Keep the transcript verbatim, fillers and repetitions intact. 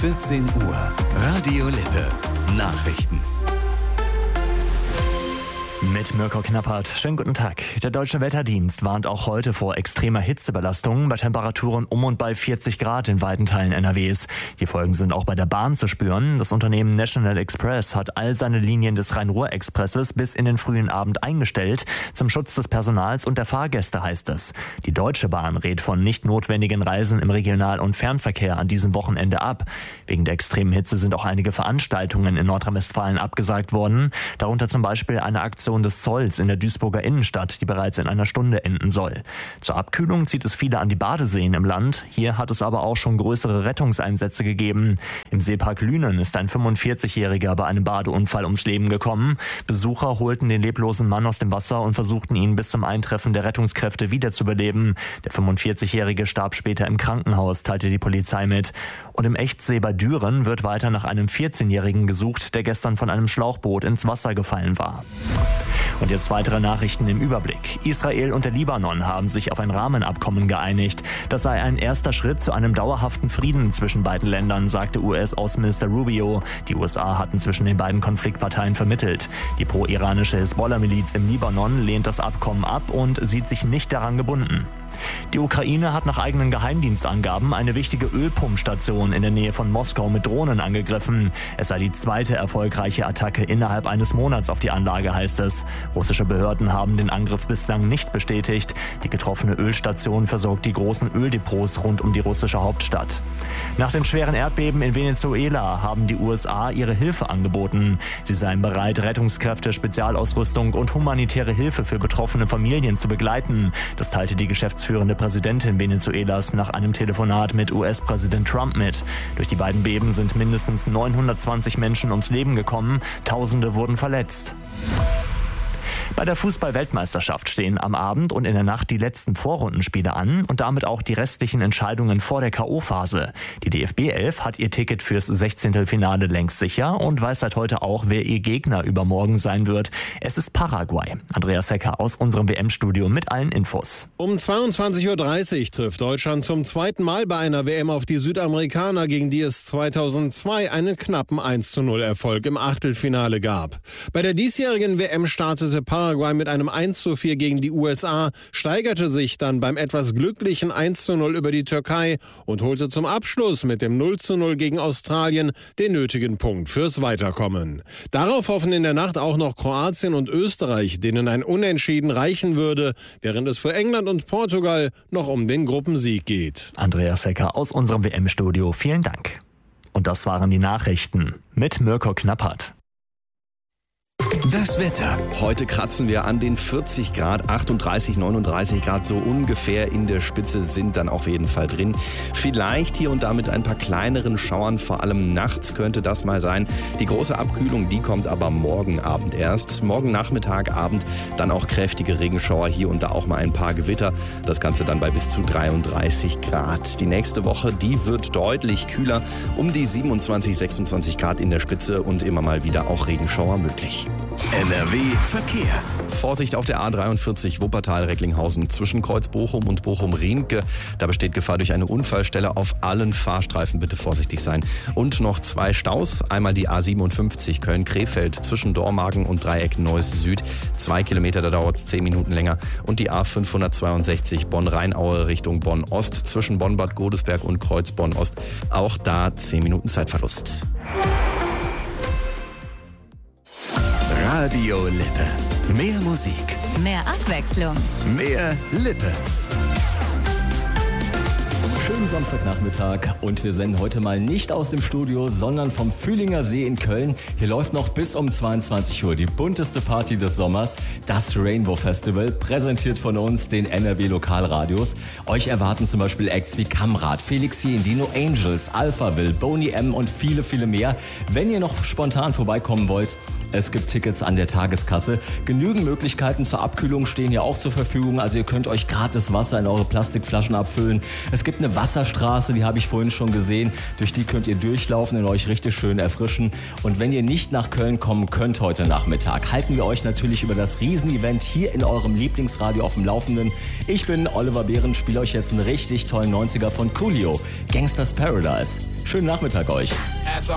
vierzehn Uhr. Radio Lippe. Nachrichten. Mit Mirko Knappert. Schönen guten Tag. Der Deutsche Wetterdienst warnt auch heute vor extremer Hitzebelastung bei Temperaturen um und bei vierzig Grad in weiten Teilen N R Ws. Die Folgen sind auch bei der Bahn zu spüren. Das Unternehmen National Express hat all seine Linien des Rhein-Ruhr-Expresses bis in den frühen Abend eingestellt. Zum Schutz des Personals und der Fahrgäste, heißt es. Die Deutsche Bahn rät von nicht notwendigen Reisen im Regional- und Fernverkehr an diesem Wochenende ab. Wegen der extremen Hitze sind auch einige Veranstaltungen in Nordrhein-Westfalen abgesagt worden. Darunter zum Beispiel eine Aktion des Zolls in der Duisburger Innenstadt, die bereits in einer Stunde enden soll. Zur Abkühlung zieht es viele an die Badeseen im Land. Hier hat es aber auch schon größere Rettungseinsätze gegeben. Im Seepark Lünen ist ein fünfundvierzigjähriger bei einem Badeunfall ums Leben gekommen. Besucher holten den leblosen Mann aus dem Wasser und versuchten ihn bis zum Eintreffen der Rettungskräfte wiederzubeleben. Der fünfundvierzigjährige starb später im Krankenhaus, teilte die Polizei mit. Und im Echtsee bei Düren wird weiter nach einem vierzehnjährigen gesucht, der gestern von einem Schlauchboot ins Wasser gefallen war. Und jetzt weitere Nachrichten im Überblick. Israel und der Libanon haben sich auf ein Rahmenabkommen geeinigt. Das sei ein erster Schritt zu einem dauerhaften Frieden zwischen beiden Ländern, sagte U S-Außenminister Rubio. Die U S A hatten zwischen den beiden Konfliktparteien vermittelt. Die pro-iranische Hisbollah-Miliz im Libanon lehnt das Abkommen ab und sieht sich nicht daran gebunden. Die Ukraine hat nach eigenen Geheimdienstangaben eine wichtige Ölpumpstation in der Nähe von Moskau mit Drohnen angegriffen. Es sei die zweite erfolgreiche Attacke innerhalb eines Monats auf die Anlage, heißt es. Russische Behörden haben den Angriff bislang nicht bestätigt. Die getroffene Ölstation versorgt die großen Öldepots rund um die russische Hauptstadt. Nach dem schweren Erdbeben in Venezuela haben die U S A ihre Hilfe angeboten. Sie seien bereit, Rettungskräfte, Spezialausrüstung und humanitäre Hilfe für betroffene Familien zu begleiten. Das teilte die Geschäftsführende Präsidentin Venezuelas nach einem Telefonat mit U S-Präsident Trump mit. Durch die beiden Beben sind mindestens neunhundertzwanzig Menschen ums Leben gekommen, Tausende wurden verletzt. Bei der Fußball-Weltmeisterschaft stehen am Abend und in der Nacht die letzten Vorrundenspiele an und damit auch die restlichen Entscheidungen vor der K O-Phase. Die D F B elf hat ihr Ticket fürs Sechzehntelfinale längst sicher und weiß seit heute auch, wer ihr Gegner übermorgen sein wird. Es ist Paraguay. Andreas Hecker aus unserem W M-Studio mit allen Infos. Um zweiundzwanzig Uhr dreißig trifft Deutschland zum zweiten Mal bei einer W M auf die Südamerikaner, gegen die es zweitausendzwei einen knappen eins zu null Erfolg im Achtelfinale gab. Bei der diesjährigen W M startete Paraguay mit einem eins zu vier gegen die U S A, steigerte sich dann beim etwas glücklichen eins zu null über die Türkei und holte zum Abschluss mit dem null zu null gegen Australien den nötigen Punkt fürs Weiterkommen. Darauf hoffen in der Nacht auch noch Kroatien und Österreich, denen ein Unentschieden reichen würde, während es für England und Portugal noch um den Gruppensieg geht. Andreas Hecker aus unserem W M-Studio, vielen Dank. Und das waren die Nachrichten mit Mirko Knappert. Das Wetter. Heute kratzen wir an den vierzig Grad, achtunddreißig, neununddreißig Grad so ungefähr in der Spitze sind dann auf jeden Fall drin. Vielleicht hier und da mit ein paar kleineren Schauern, vor allem nachts könnte das mal sein. Die große Abkühlung, die kommt aber morgen Abend erst. Morgen Nachmittag, Abend dann auch kräftige Regenschauer, hier und da auch mal ein paar Gewitter. Das Ganze dann bei bis zu dreiunddreißig Grad. Die nächste Woche, die wird deutlich kühler, um die siebenundzwanzig, sechsundzwanzig Grad in der Spitze und immer mal wieder auch Regenschauer möglich. N R W Verkehr. Vorsicht auf der A dreiundvierzig Wuppertal-Recklinghausen zwischen Kreuz Bochum und Bochum-Riemke. Da besteht Gefahr durch eine Unfallstelle. Auf allen Fahrstreifen bitte vorsichtig sein. Und noch zwei Staus. Einmal die A siebenundfünfzig Köln-Krefeld zwischen Dormagen und Dreieck Neuss Süd. Zwei Kilometer, da dauert es zehn Minuten länger. Und die A fünfhundertzweiundsechzig Bonn-Rheinaue Richtung Bonn-Ost zwischen Bonn-Bad Godesberg und Kreuz Bonn-Ost. Auch da zehn Minuten Zeitverlust. Radio Lippe. Mehr Musik. Mehr Abwechslung. Mehr Lippe. Schönen Samstagnachmittag und wir senden heute mal nicht aus dem Studio, sondern vom Fühlinger See in Köln. Hier läuft noch bis um zweiundzwanzig Uhr die bunteste Party des Sommers, das Rainbow Festival, präsentiert von uns, den N R W Lokalradios. Euch erwarten zum Beispiel Acts wie Kamrat, Felix Jen, Dino Angels, Alphaville, Boney M und viele, viele mehr. Wenn ihr noch spontan vorbeikommen wollt, es gibt Tickets an der Tageskasse. Genügend Möglichkeiten zur Abkühlung stehen ja auch zur Verfügung. Also ihr könnt euch gratis Wasser in eure Plastikflaschen abfüllen. Es gibt eine Wasserstraße, die habe ich vorhin schon gesehen. Durch die könnt ihr durchlaufen und euch richtig schön erfrischen. Und wenn ihr nicht nach Köln kommen könnt heute Nachmittag, halten wir euch natürlich über das Riesenevent hier in eurem Lieblingsradio auf dem Laufenden. Ich bin Oliver Behren, spiele euch jetzt einen richtig tollen neunziger von Coolio, Gangsters Paradise. Schönen Nachmittag euch.